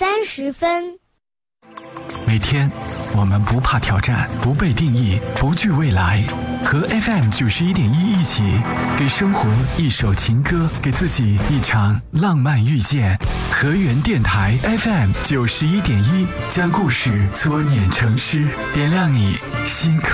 30分。 每天我们不怕挑战，不被定义，不惧未来，和 FM91.1一起给生活一首情歌，给自己一场浪漫遇见。河源电台 FM91.1将故事搓捻成诗，点亮你心口。